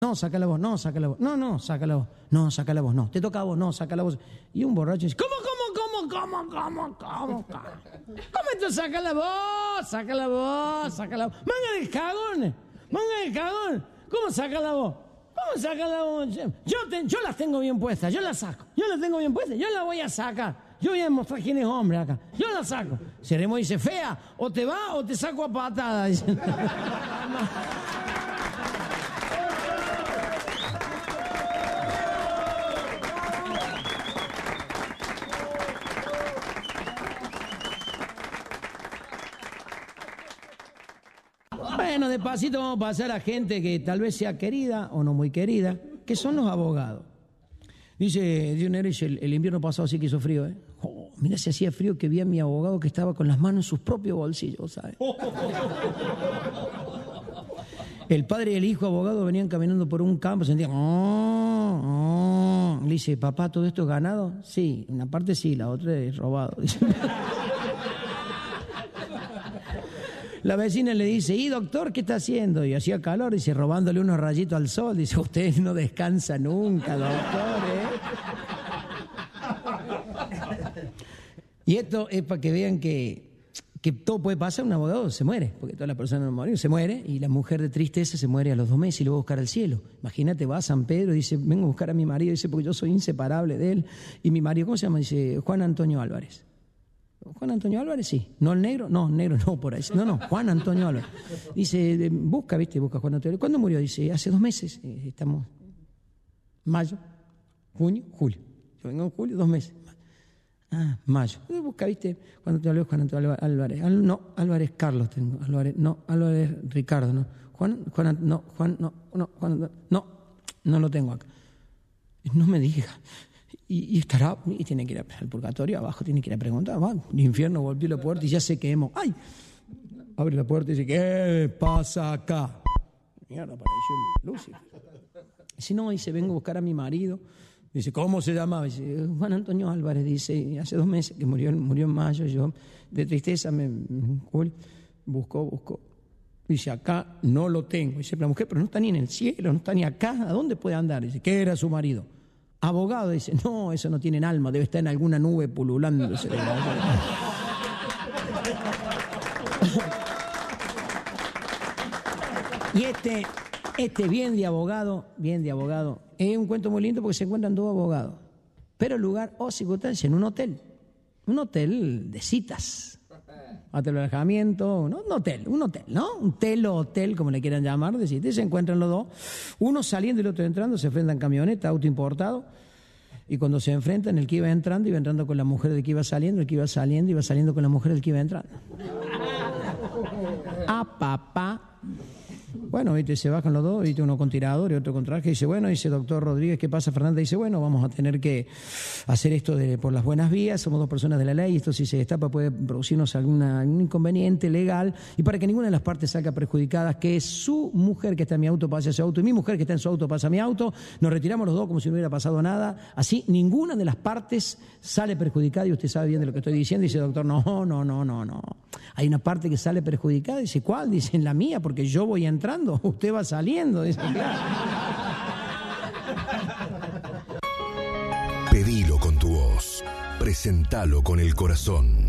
no, saca la voz, no, saca la voz, no, saca la voz, no, saca la voz, no, te toca a vos, no, saca la voz. Y un borracho dice, ¿cómo esto saca la voz, saca la voz, saca la voz? Manga de cagón, ¿cómo saca la voz? ¿Cómo saca la voz? Yo las tengo bien puestas, yo las saco, yo las tengo bien puestas, yo las voy a sacar. Yo voy a mostrar quién es hombre acá. Yo la saco. Seremo dice, fea, o te va o te saco a patadas. Dice. Bueno, despacito vamos a pasar a gente que tal vez sea querida o no muy querida, que son los abogados. Dice Dioneris, el invierno pasado sí que hizo frío, ¿eh? Oh, mira, si hacía frío que vi a mi abogado que estaba con las manos en sus propios bolsillos, ¿sabes? El padre y el hijo abogado venían caminando por un campo, sentían... Le dice, papá, ¿todo esto es ganado? Sí, una parte sí, la otra es robado. Dice. La vecina le dice, ¿y doctor qué está haciendo? Y hacía calor, dice, robándole unos rayitos al sol. Dice, usted no descansa nunca, doctor, ¿eh? Y esto es para que vean que todo puede pasar. Un abogado se muere, porque toda la persona no muere, se muere, y la mujer de tristeza se muere a los 2 meses y lo va a buscar al cielo. Imagínate, va a San Pedro y dice, vengo a buscar a mi marido, dice, porque yo soy inseparable de él. Y mi marido, ¿cómo se llama? Dice, Juan Antonio Álvarez. Juan Antonio Álvarez, sí. ¿No el negro? No, el negro no, por ahí. No, Juan Antonio Álvarez. Dice, busca Juan Antonio Álvarez. ¿Cuándo murió? Dice, hace 2 meses. Estamos mayo, junio, julio. Yo vengo en julio, 2 meses. Mayo. Busca, cuando te habló Juan Antonio Álvarez. No, Álvarez Carlos tengo. Álvarez Ricardo, no. Juan, no lo tengo acá. No me diga. Y estará, y tiene que ir al purgatorio, abajo tiene que ir a preguntar, va, el infierno golpeó la puerta y ya se quemó. ¡Ay! Abre la puerta y dice, ¿qué pasa acá? Mierda, apareció Lucifer. Dice, no, dice, vengo a buscar a mi marido. Dice, ¿cómo se llama? Dice, Juan Antonio Álvarez. Dice, hace 2 meses que murió en mayo, yo de tristeza buscó. Dice, acá no lo tengo. Dice, la mujer, pero no está ni en el cielo, no está ni acá, ¿a dónde puede andar? Dice, ¿qué era su marido? Abogado. Dice, no, eso no tiene alma, debe estar en alguna nube pululando. Y este bien de abogado, es un cuento muy lindo porque se encuentran 2 abogados, pero el lugar o circunstancia en un hotel de citas. Hotel de alojamiento, ¿no? Un hotel, ¿no? Un hotel, como le quieran llamar, de citas. Se encuentran los 2, uno saliendo y el otro entrando, se enfrentan camioneta, auto importado, y cuando se enfrentan, el que iba entrando con la mujer del que iba saliendo, el que iba saliendo con la mujer del que iba entrando. Papá. Bueno, se bajan los 2, uno con tirador y otro con traje, dice, bueno, dice, doctor Rodríguez, ¿qué pasa? Fernanda dice, bueno, vamos a tener que hacer esto por las buenas vías, somos 2 personas de la ley, esto si se destapa puede producirnos algún inconveniente legal, y para que ninguna de las partes salga perjudicada, que su mujer que está en mi auto pase a su auto, y mi mujer que está en su auto pasa a mi auto, nos retiramos los 2 como si no hubiera pasado nada, así ninguna de las partes sale perjudicada, y usted sabe bien de lo que estoy diciendo. Dice, doctor, no, hay una parte que sale perjudicada. Dice, ¿cuál? Dice, en la mía, porque yo voy entrando, usted va saliendo. Dice, claro. Pedilo con tu voz, presentalo con el corazón.